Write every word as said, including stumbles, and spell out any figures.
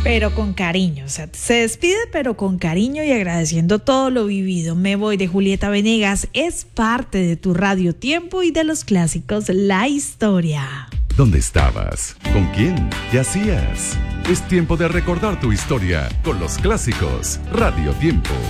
Pero con cariño, o sea, se despide pero con cariño y agradeciendo todo lo vivido. Me voy de Julieta Venegas, es parte de tu Radio Tiempo y de los clásicos La Historia. ¿Dónde estabas? ¿Con quién? ¿Qué hacías? Es tiempo de recordar tu historia con los clásicos Radio Tiempo.